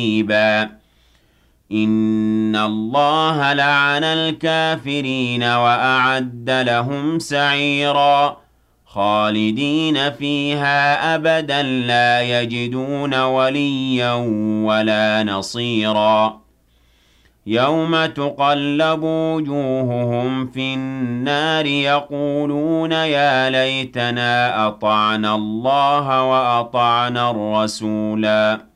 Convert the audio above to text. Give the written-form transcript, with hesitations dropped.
إِنَّ اللَّهَ لَعَنَ الْكَافِرِينَ وَأَعَدَّ لَهُمْ سَعِيرًا خَالِدِينَ فِيهَا أَبَدًا لَّا يَجِدُونَ وَلِيًّا وَلَا نَصِيرًا يَوْمَ تُقَلَّبُ وُجُوهُهُمْ فِي النَّارِ يَقُولُونَ يَا لَيْتَنَا أَطَعْنَا اللَّهَ وَأَطَعْنَا الرَّسُولَا